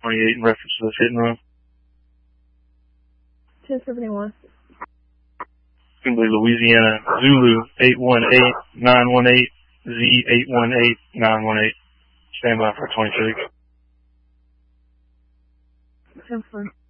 28 in reference to this hit and run. 1071. It's going to be Louisiana Zulu 818918 Z818918. Stand by for 26. 10-4.